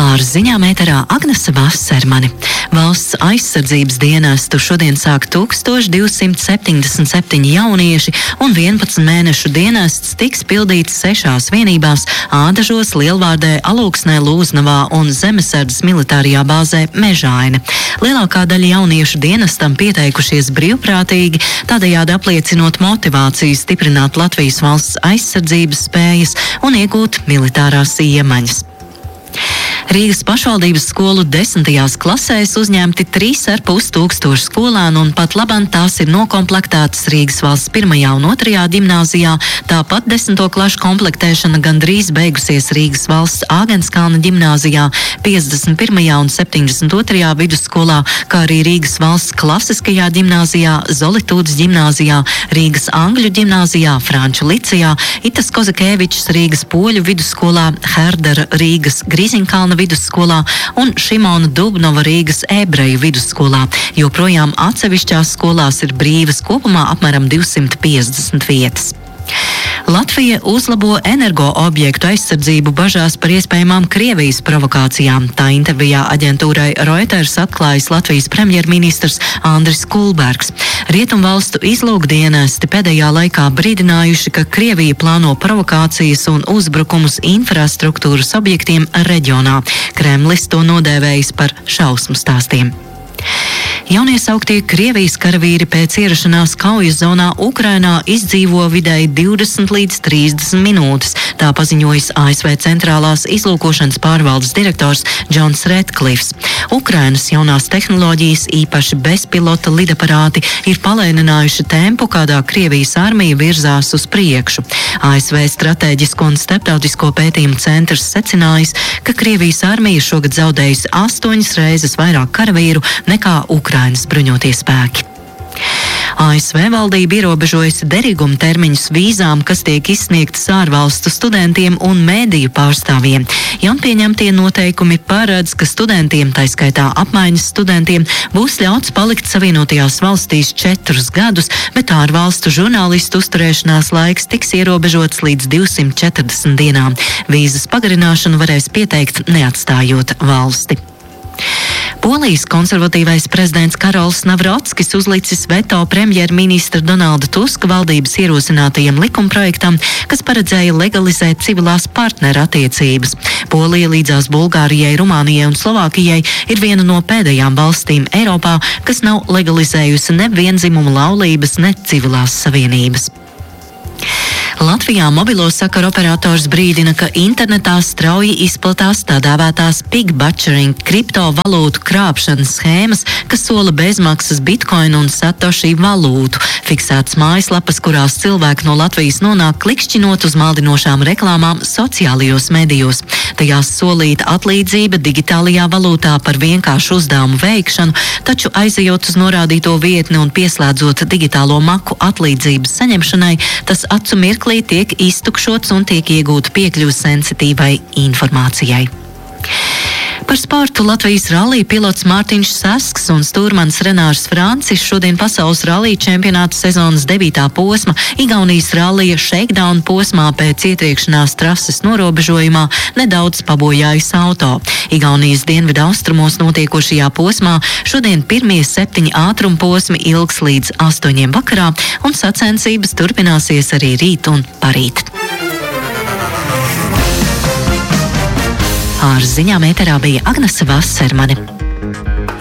Ar ziņām ēterā Agnese Vasarmani. Valsts aizsardzības dienestu šodien sāk 1277 jaunieši un 11 mēnešu dienests tiks pildīts 6 vienībās – Ādažos, Lielvārdē, Alūksnē, Lūznavā un Zemesardzes militārajā bāzē Mežaine. Lielākā daļa jauniešu dienestam pieteikušies brīvprātīgi, tādējādi apliecinot motivāciju stiprināt Latvijas valsts aizsardzības spējas un iegūt militārās iemaņas. Rīgas pašvaldības skolu 10. klasēs uzņemti 3,5 skolēnu un pat labam tās ir nokomplektētas Rīgas valsts 1. un 2. ģimnāzijā. Tāpat 10. klašu komplektēšana gandrīz beigusies Rīgas valsts Āgenskalna ģimnāzijā, 51. un 72. vidusskolā, kā arī Rīgas valsts klasiskajā ģimnāzijā, Zolitūdas ģimnāzijā, Rīgas Angļu ģimnāzijā, Franču licejā, Itas Kozakēvičs Rīgas poļu vidusskolā, Herdera Rīgas Grīziņkalna vidusskolā un Šimona Dubnova Rīgas ebreju vidusskolā. Joprojām atsevišķās skolās ir brīvas, kopumā apmēram 250 vietas. Latvija uzlabo energoobjektu aizsardzību bažās par iespējamām Krievijas provokācijām. Tā intervijā aģentūrai Reuters atklājis Latvijas premjerministrs Andris Kulbergs. Rietumvalstu izlūkdienesti pēdējā laikā brīdinājuši, ka Krievija plāno provokācijas un uzbrukumus infrastruktūras objektiem reģionā. Kremlis to nodēvējis par šausmu stāstiem. Jauniesauktie Krievijas karavīri pēc ierašanās kaujas zonā Ukrainā izdzīvo vidēji 20 līdz 30 minūtes, tā paziņojis ASV centrālās izlūkošanas pārvaldes direktors Džons Redklifs. Ukrainas jaunās tehnoloģijas, īpaši bezpilota lidaparāti, ir palēninājuši tempu, kādā Krievijas armija virzās uz priekšu. ASV Stratēģisko un starptautisko pētījumu centrs secinājis, ka Krievijas armija šogad zaudējusi 8 reizes vairāk karavīru nekā Ukrainas bruņotie spēki. ASV valdība ierobežojusi derīguma termiņus vīzām, kas tiek izsniegtas ārvalstu studentiem un mēdīju pārstāvjiem. Jaunpieņemtie noteikumi paredz, ka studentiem, tā skaitā apmaiņas studentiem, būs ļauts palikt Savienotajās valstīs 4 gadus, bet ārvalstu žurnālistu uzturēšanās laiks tiks ierobežots līdz 240 dienām. Vīzas pagarināšanu varēs pieteikt, neatstājot valsti. Polijas konservatīvais prezidents Karols Navrockis uzlicis veto premjerministra Donalda Tuska valdības ierosinātajam likumprojektam, kas paredzēja legalizēt civilās partneru attiecības. Polija līdzās Bulgārijai, Rumānijai un Slovākijai ir viena no pēdējām valstīm Eiropā, kas nav legalizējusi ne viendzimumu laulības, ne civilās savienības. Latvijā mobilo sakaru operators brīdina, ka internetā strauji izplatās tā dēvētās pig butchering kriptovalūtu krāpšanas schēmas, kas sola bezmaksas bitcoin un satoshi valūtu. Fiksētas mājaslapas, kurās cilvēki no Latvijas nonāk klikšķinot uz maldinošām reklāmām sociālajos medijos. Tajās solīta atlīdzība digitālajā valūtā par vienkāršu uzdevumu veikšanu, taču aizejot uz norādīto vietni un pieslēdzot digitālo maku atlīdzības saņemšanai, tas acu mirklī tiek iztukšots un tiek iegūta piekļuve sensitīvai informācijai. Par sportu Latvijas rallija pilots Mārtiņš Sasks un stūrmanis Renārs Francis šodien pasaules rallija čempionāta sezonas 9. posma Igaunijas rallija shakedown posmā pēc ietriekšanās trases norobežojumā nedaudz pabojājis auto. Igaunijas dienvidu austrumos notiekošajā posmā šodien pirmie 7 ātruma posmi ilgs līdz 8 vakarā un sacensības turpināsies arī rīt un parīt. Ar ziņām ēterā bija Agnese Vasarmani.